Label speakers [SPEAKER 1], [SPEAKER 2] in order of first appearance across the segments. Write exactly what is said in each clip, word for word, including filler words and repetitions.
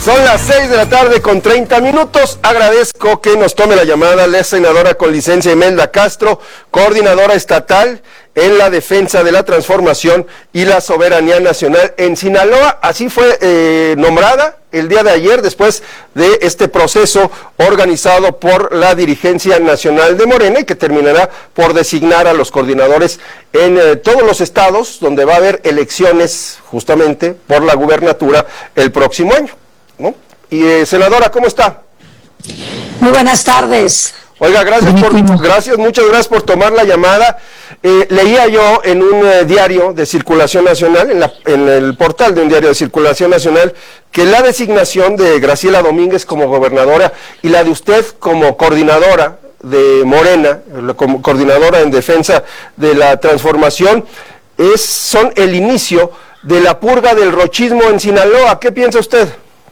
[SPEAKER 1] Son las seis de la tarde con treinta minutos. Agradezco que nos tome la llamada la senadora con licencia Imelda Castro, coordinadora estatal en la defensa de la transformación y la soberanía nacional en Sinaloa. Así fue eh, nombrada el día de ayer después de este proceso organizado por la dirigencia nacional de Morena y que terminará por designar a los coordinadores en eh, todos los estados donde va a haber elecciones justamente por la gubernatura el próximo año, ¿no? Y eh, senadora, ¿cómo está?
[SPEAKER 2] Muy buenas tardes.
[SPEAKER 1] Oiga, gracias por, gracias, muchas gracias por tomar la llamada. Eh, leía yo en un eh, diario de circulación nacional, en, la, en el portal de un diario de circulación nacional, que la designación de Graciela Domínguez como gobernadora y la de usted como coordinadora de Morena, como coordinadora en defensa de la transformación, es, son el inicio de la purga del rochismo en Sinaloa. ¿Qué piensa usted?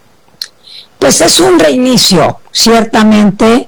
[SPEAKER 2] Pues es un reinicio, ciertamente,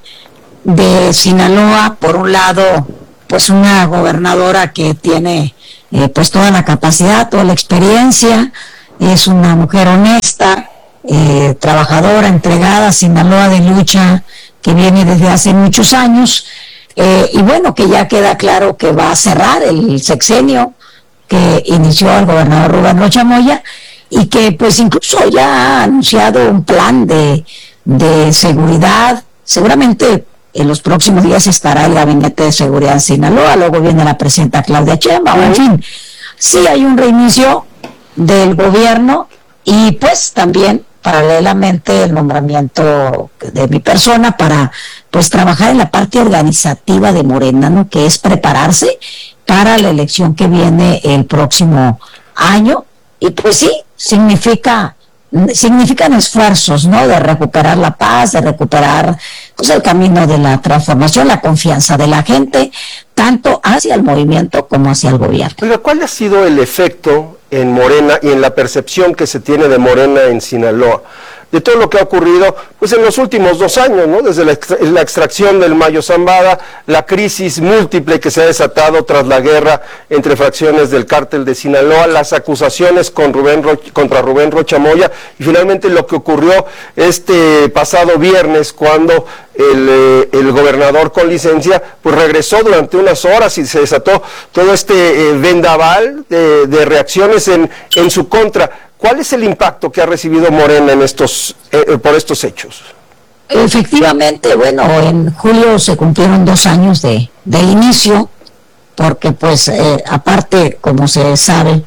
[SPEAKER 2] de Sinaloa. Por un lado, pues una gobernadora que tiene eh, pues toda la capacidad, toda la experiencia, es una mujer honesta, eh, trabajadora, entregada, Sinaloa de lucha que viene desde hace muchos años, eh, y bueno, que ya queda claro que va a cerrar el sexenio que inició el gobernador Rubén Rocha Moya, y que pues incluso ya ha anunciado un plan de, de seguridad. Seguramente en los próximos días estará el Gabinete de Seguridad en Sinaloa, luego viene la presidenta Claudia Sheinbaum, en fin, sí hay un reinicio del gobierno y pues también paralelamente el nombramiento de mi persona para pues trabajar en la parte organizativa de Morena, ¿no? Que es prepararse para la elección que viene el próximo año. Y pues sí, significa, significan esfuerzos, ¿no? De recuperar la paz, de recuperar pues el camino de la transformación, la confianza de la gente, tanto hacia el movimiento como hacia el gobierno.
[SPEAKER 1] Pero ¿cuál ha sido el efecto en Morena y en la percepción que se tiene de Morena en Sinaloa, de todo lo que ha ocurrido pues en los últimos dos años, ¿no? Desde la, extra la extracción del Mayo Zambada, la crisis múltiple que se ha desatado tras la guerra entre fracciones del cártel de Sinaloa, las acusaciones con Rubén contra Rubén Rocha Moya y finalmente lo que ocurrió este pasado viernes cuando el, eh, el gobernador con licencia pues regresó durante unas horas y se desató todo este eh, vendaval de, de reacciones en, en su contra. ¿Cuál es el impacto que ha recibido Morena en estos, eh, por estos hechos?
[SPEAKER 2] Efectivamente, bueno, en julio se cumplieron dos años de, de inicio, porque pues eh, aparte, como se sabe,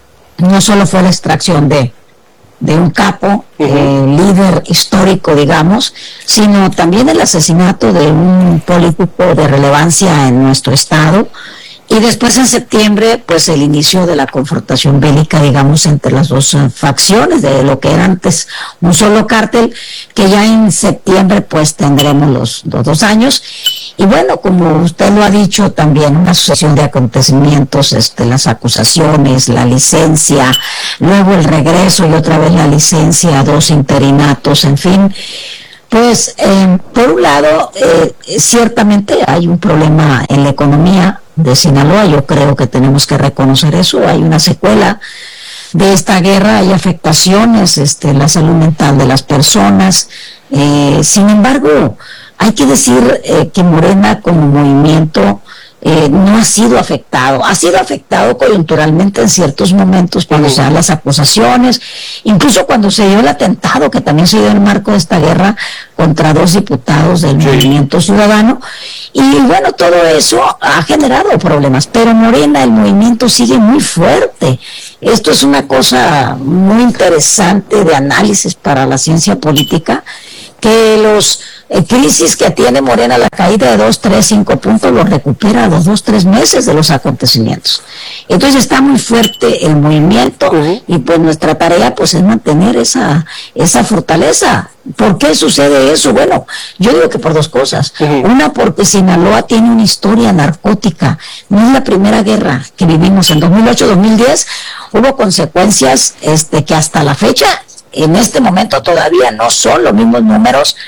[SPEAKER 2] no solo fue la extracción de, de un capo, uh-huh. eh, líder histórico, digamos, sino también el asesinato de un político de relevancia en nuestro estado. Y después en septiembre, pues el inicio de la confrontación bélica, digamos, entre las dos uh, facciones de lo que era antes un solo cártel, que ya en septiembre pues tendremos los, los dos años. Y bueno, como usted lo ha dicho también, una sucesión de acontecimientos, este, las acusaciones, la licencia, luego el regreso y otra vez la licencia, dos interinatos, en fin. Pues, eh, por un lado, eh, ciertamente hay un problema en la economía de Sinaloa, yo creo que tenemos que reconocer eso, hay una secuela de esta guerra, hay afectaciones este, en la salud mental de las personas, eh, sin embargo, hay que decir eh, que Morena como movimiento Eh, no ha sido afectado, ha sido afectado coyunturalmente en ciertos momentos cuando se dan las acusaciones, incluso cuando se dio el atentado que también se dio en el marco de esta guerra contra dos diputados del sí. Movimiento Ciudadano, y bueno, todo eso ha generado problemas, pero Morena, el movimiento sigue muy fuerte. Esto es una cosa muy interesante de análisis para la ciencia política, que los eh, crisis que tiene Morena, la caída de dos, tres, cinco puntos, lo recupera a los dos, tres meses de los acontecimientos. Entonces está muy fuerte el movimiento uh-huh. y pues nuestra tarea pues es mantener esa, esa fortaleza. ¿Por qué sucede eso? Bueno, yo digo que por dos cosas. Uh-huh. Una, porque Sinaloa tiene una historia narcótica. No es la primera guerra que vivimos en dos mil ocho, dos mil diez. Hubo consecuencias este, que hasta la fecha, en este momento todavía no son los mismos números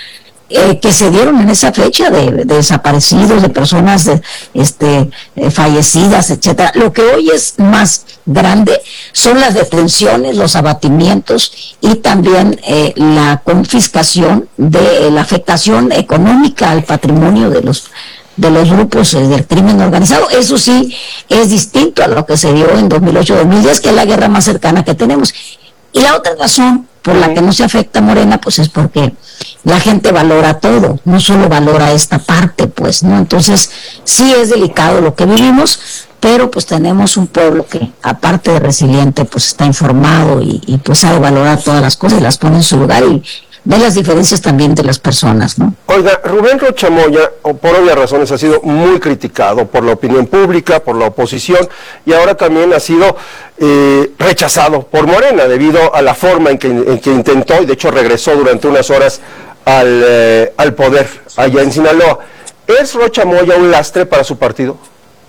[SPEAKER 2] eh, que se dieron en esa fecha de, de desaparecidos, de personas de, este, eh, fallecidas, etcétera. Lo que hoy es más grande son las detenciones, los abatimientos y también eh, la confiscación de la afectación económica al patrimonio de los de los grupos eh, del crimen organizado. Eso sí es distinto a lo que se dio en dos mil ocho dos mil diez, que es la guerra más cercana que tenemos. Y la otra razón por la que no se afecta a Morena, pues es porque la gente valora todo, no solo valora esta parte, pues, ¿no? Entonces, sí es delicado lo que vivimos, pero pues tenemos un pueblo que, aparte de resiliente, pues está informado y, y pues sabe valorar todas las cosas y las pone en su lugar y ve las diferencias también de las personas, ¿no?
[SPEAKER 1] Oiga, Rubén Rocha Moya, por obvias razones, ha sido muy criticado por la opinión pública, por la oposición, y ahora también ha sido eh, rechazado por Morena debido a la forma en que, en que intentó, y de hecho regresó durante unas horas al, eh, al poder allá en Sinaloa. ¿Es Rocha Moya un lastre para su partido?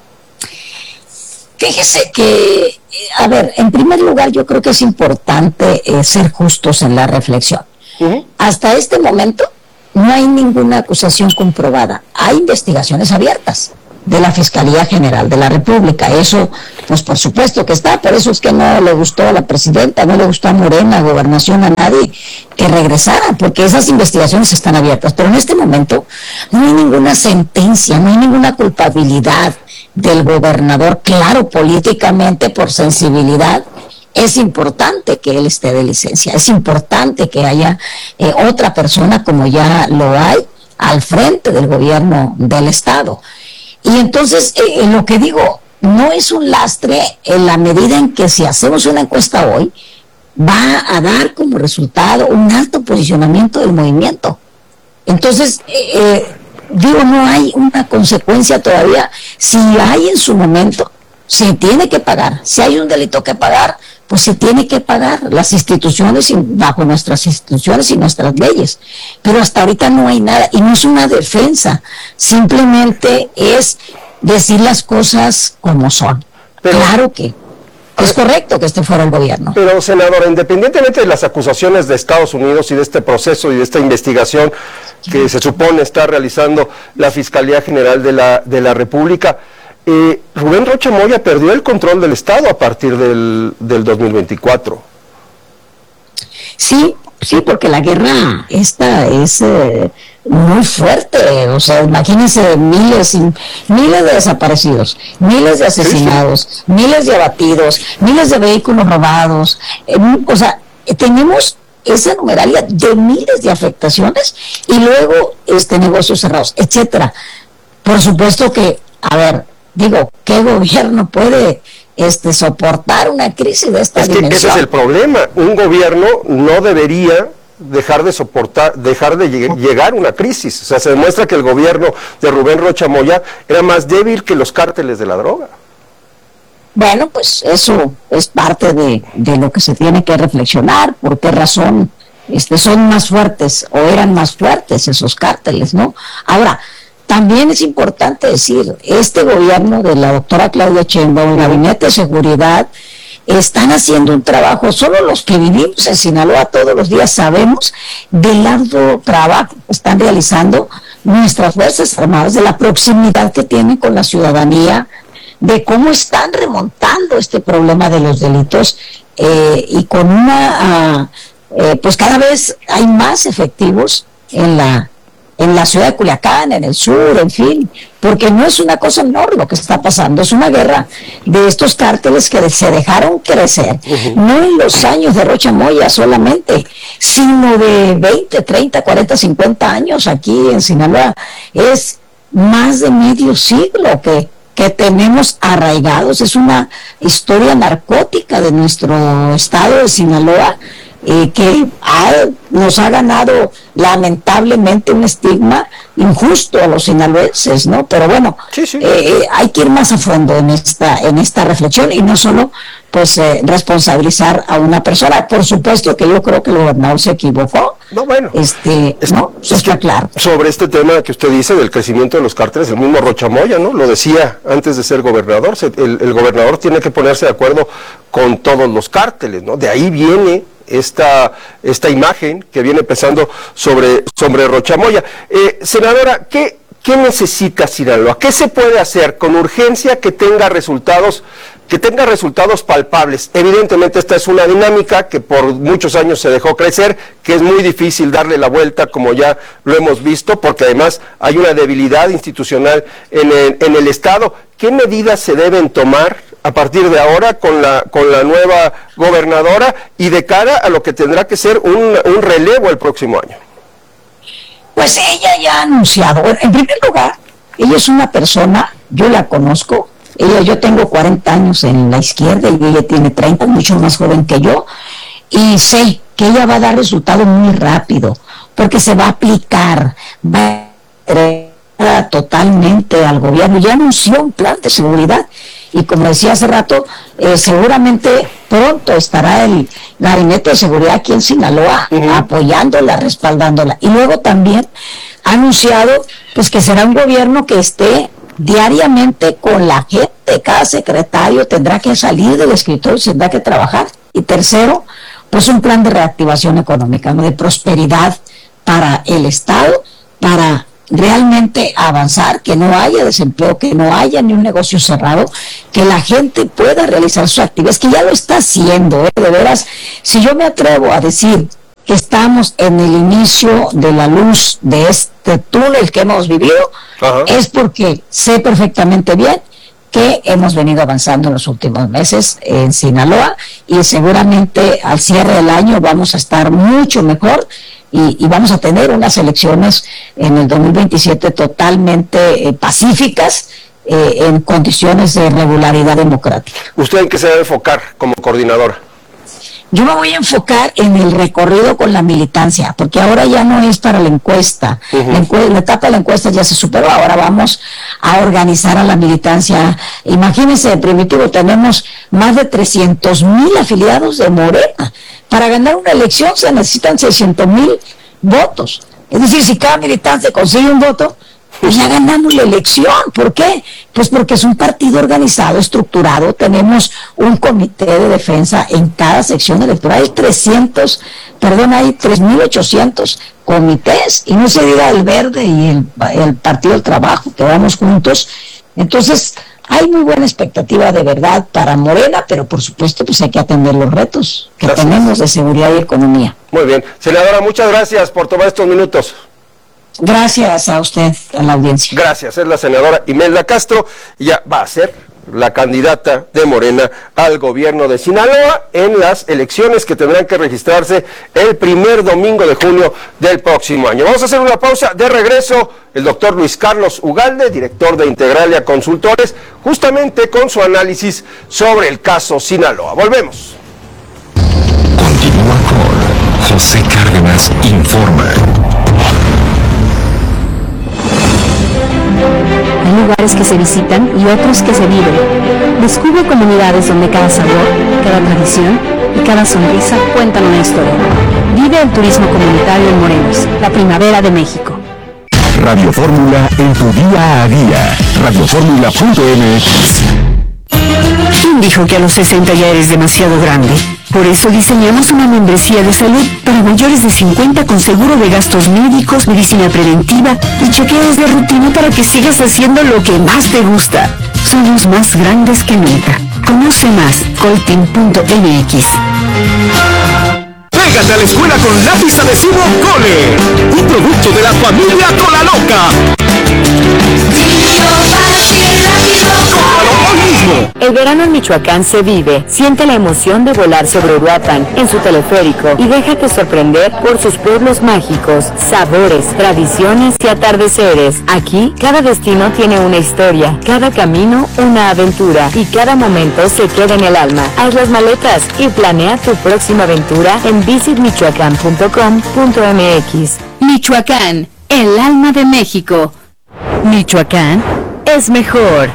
[SPEAKER 2] Fíjese que, a ver, en primer lugar yo creo que es importante eh, ser justos en la reflexión. Uh-huh. Hasta este momento no hay ninguna acusación comprobada. Hay investigaciones abiertas de la Fiscalía General de la República. Eso, pues por supuesto que está, por eso es que no le gustó a la presidenta, no le gustó a Morena, a Gobernación, a nadie que regresara, porque esas investigaciones están abiertas. Pero en este momento no hay ninguna sentencia, no hay ninguna culpabilidad del gobernador. Claro, políticamente, por sensibilidad, es importante que él esté de licencia, es importante que haya eh, otra persona, como ya lo hay, al frente del gobierno del Estado. Y entonces, eh, lo que digo, no es un lastre en la medida en que si hacemos una encuesta hoy, va a dar como resultado un alto posicionamiento del movimiento. Entonces, eh, eh, digo, no hay una consecuencia todavía. Si hay en su momento, se tiene que pagar. Si hay un delito que pagar, pues se tiene que pagar las instituciones, bajo nuestras instituciones y nuestras leyes. Pero hasta ahorita no hay nada, y no es una defensa, simplemente es decir las cosas como son. Pero, claro que es correcto que este fuera el gobierno.
[SPEAKER 1] Pero, senadora, independientemente de las acusaciones de Estados Unidos y de este proceso y de esta investigación que se supone está realizando la Fiscalía General de la, de la República, Eh, Rubén Rocha Moya perdió el control del Estado a partir del, del dos mil veinticuatro.
[SPEAKER 2] Sí, sí, porque la guerra esta es eh, muy fuerte. O sea, imagínense miles y miles de desaparecidos, miles de asesinados, sí, sí. miles de abatidos, miles de vehículos robados. Eh, o sea, tenemos esa numeralia de miles de afectaciones y luego este negocios cerrados, etcétera. Por supuesto que, a ver, digo, ¿qué gobierno puede este, soportar una crisis de esta
[SPEAKER 1] es que
[SPEAKER 2] dimensión?
[SPEAKER 1] Ese es el problema. Un gobierno no debería dejar de soportar, dejar de lleg- llegar a una crisis. O sea, se demuestra que el gobierno de Rubén Rocha Moya era más débil que los cárteles de la droga.
[SPEAKER 2] Bueno, pues eso es parte de, de lo que se tiene que reflexionar. ¿Por qué razón este, son más fuertes o eran más fuertes esos cárteles, no? Ahora, también es importante decir, este gobierno de la doctora Claudia Sheinbaum, el Gabinete de Seguridad, están haciendo un trabajo, solo los que vivimos en Sinaloa todos los días sabemos del arduo trabajo que están realizando nuestras Fuerzas Armadas, de la proximidad que tienen con la ciudadanía, de cómo están remontando este problema de los delitos eh, y con una, uh, eh, pues cada vez hay más efectivos en la en la ciudad de Culiacán, en el sur, en fin, porque no es una cosa menor lo que está pasando, es una guerra de estos cárteles que se dejaron crecer, uh-huh. no en los años de Rocha Moya solamente, sino de veinte, treinta, cuarenta, cincuenta años aquí en Sinaloa. Es más de medio siglo que, que tenemos arraigados, es una historia narcótica de nuestro estado de Sinaloa, Eh, que ha, nos ha ganado lamentablemente un estigma injusto a los sinaloenses, ¿no? Pero bueno,
[SPEAKER 1] sí, sí.
[SPEAKER 2] Eh, hay que ir más a fondo en esta en esta reflexión y no solo pues eh, responsabilizar a una persona. Por supuesto que yo creo que el gobernador se equivocó.
[SPEAKER 1] No, bueno,
[SPEAKER 2] este,
[SPEAKER 1] es,
[SPEAKER 2] no,
[SPEAKER 1] es
[SPEAKER 2] está claro.
[SPEAKER 1] Sobre este tema que usted dice del crecimiento de los cárteles, el mismo Rocha Moya, ¿no? Lo decía antes de ser gobernador, se, el, el gobernador tiene que ponerse de acuerdo con todos los cárteles, ¿no? De ahí viene esta, esta imagen que viene pesando sobre, sobre Rochamoya. Eh, senadora, ¿qué, ¿qué necesita Sinaloa? ¿Qué se puede hacer con urgencia que tenga resultados, que tenga resultados palpables? Evidentemente esta es una dinámica que por muchos años se dejó crecer, que es muy difícil darle la vuelta, como ya lo hemos visto, porque además hay una debilidad institucional en el, en el Estado. ¿Qué medidas se deben tomar a partir de ahora con la, con la nueva gobernadora y de cara a lo que tendrá que ser un, un relevo el próximo año?
[SPEAKER 2] Pues ella ya ha anunciado, bueno, en primer lugar, ella es una persona, yo la conozco, ella, yo tengo cuarenta años en la izquierda y ella tiene treinta, mucho más joven que yo, y sé que ella va a dar resultado muy rápido, porque se va a aplicar, va a totalmente al gobierno, ya anunció un plan de seguridad, y como decía hace rato, eh, seguramente pronto estará el gabinete de seguridad aquí en Sinaloa, uh-huh. apoyándola, respaldándola, y luego también ha anunciado pues que será un gobierno que esté diariamente con la gente, cada secretario tendrá que salir del escritorio, tendrá que trabajar, y tercero, pues un plan de reactivación económica, ¿no? De prosperidad para el Estado, para realmente avanzar, que no haya desempleo, que no haya ni un negocio cerrado, que la gente pueda realizar sus actividades, que ya lo está haciendo, ¿eh? De veras, si yo me atrevo a decir que estamos en el inicio de la luz de este túnel que hemos vivido, Ajá. es porque sé perfectamente bien que hemos venido avanzando en los últimos meses en Sinaloa y seguramente al cierre del año vamos a estar mucho mejor y, y vamos a tener unas elecciones en el dos mil veintisiete totalmente eh, pacíficas, eh, en condiciones de regularidad democrática.
[SPEAKER 1] ¿Usted en qué se debe enfocar como coordinadora?
[SPEAKER 2] Yo me voy a enfocar en el recorrido con la militancia, porque ahora ya no es para la encuesta. Uh-huh. La, encue- la etapa de la encuesta ya se superó, ahora vamos a organizar a la militancia. Imagínense, Primitivo, tenemos más de trescientos mil afiliados de Morena. Para ganar una elección se necesitan seiscientos mil votos. Es decir, si cada militante consigue un voto, pues ya ganamos la elección. ¿Por qué? Pues porque es un partido organizado, estructurado, tenemos un comité de defensa en cada sección electoral, hay trescientos, perdón, hay tres mil ochocientos comités, y no se diga el Verde y el, el Partido del Trabajo, que vamos juntos. Entonces, hay muy buena expectativa de verdad para Morena, pero por supuesto pues hay que atender los retos que gracias. tenemos de seguridad y economía.
[SPEAKER 1] Muy bien. Senadora, muchas gracias por tomar estos minutos.
[SPEAKER 2] Gracias a usted, a la audiencia.
[SPEAKER 1] Gracias, es la senadora Imelda Castro, ya va a ser la candidata de Morena al gobierno de Sinaloa en las elecciones que tendrán que registrarse el primer domingo de junio del próximo año. Vamos a hacer una pausa, de regreso el doctor Luis Carlos Ugalde, director de Integralia Consultores, justamente con su análisis sobre el caso Sinaloa. Volvemos.
[SPEAKER 3] Continúa con José Cárdenas Informa.
[SPEAKER 4] Hay lugares que se visitan y otros que se viven. Descubre comunidades donde cada sabor, cada tradición y cada sonrisa cuentan una historia. Vive el turismo comunitario en Morelos, la primavera de México.
[SPEAKER 3] Radio Fórmula en tu día a día. radio fórmula punto m x.
[SPEAKER 5] ¿Quién dijo que a los sesenta ya eres demasiado grande? Por eso diseñamos una membresía de salud para mayores de cincuenta con seguro de gastos médicos, medicina preventiva y chequeos de rutina para que sigas haciendo lo que más te gusta. Somos más grandes que nunca. Conoce más, coltin punto m x.
[SPEAKER 3] Pégate a la escuela con lápiz adhesivo Cole, un producto de la familia Cola Loca.
[SPEAKER 4] El verano en Michoacán se vive. Siente la emoción de volar sobre Uruapan en su teleférico y déjate sorprender por sus pueblos mágicos, sabores, tradiciones y atardeceres. Aquí, cada destino tiene una historia, cada camino una aventura y cada momento se queda en el alma. Haz las maletas y planea tu próxima aventura en visit michoacán punto com punto m x. Michoacán, el alma de México. Michoacán es mejor.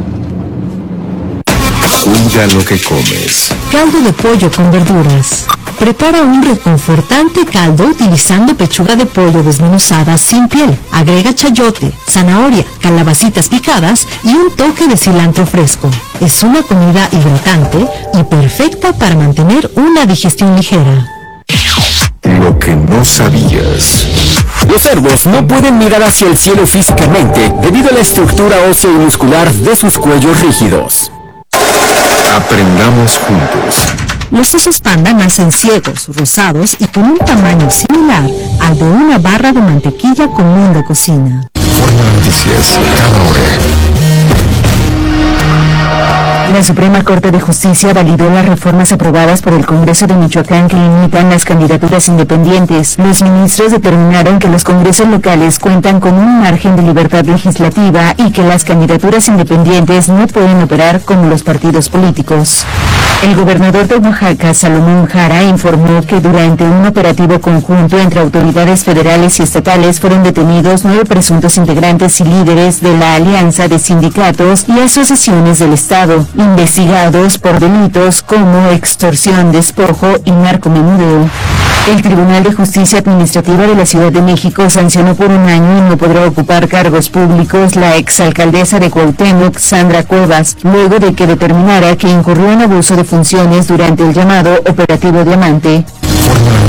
[SPEAKER 3] Cuida lo que comes.
[SPEAKER 6] Caldo de pollo con verduras. Prepara un reconfortante caldo utilizando pechuga de pollo desmenuzada sin piel. Agrega chayote, zanahoria, calabacitas picadas y un toque de cilantro fresco. Es una comida hidratante y perfecta para mantener una digestión ligera.
[SPEAKER 3] Lo que no sabías. Los cerdos no pueden mirar hacia el cielo físicamente debido a la estructura ósea y muscular de sus cuellos rígidos. Aprendamos juntos.
[SPEAKER 6] Los osos panda nacen ciegos, rosados y con un tamaño similar al de una barra de mantequilla común de cocina.
[SPEAKER 3] Forma Noticias, cada hora.
[SPEAKER 5] La Suprema Corte de Justicia validó las reformas aprobadas por el Congreso de Michoacán que limitan las candidaturas independientes. Los ministros determinaron que los congresos locales cuentan con un margen de libertad legislativa y que las candidaturas independientes no pueden operar como los partidos políticos. El gobernador de Oaxaca, Salomón Jara, informó que durante un operativo conjunto entre autoridades federales y estatales fueron detenidos nueve presuntos integrantes y líderes de la Alianza de Sindicatos y Asociaciones del Estado, investigados por delitos como extorsión, despojo y narcomenudeo. El Tribunal de Justicia Administrativa de la Ciudad de México sancionó por un año y no podrá ocupar cargos públicos la exalcaldesa de Cuauhtémoc, Sandra Cuevas, luego de que determinara que incurrió en abuso de funciones durante el llamado Operativo Diamante.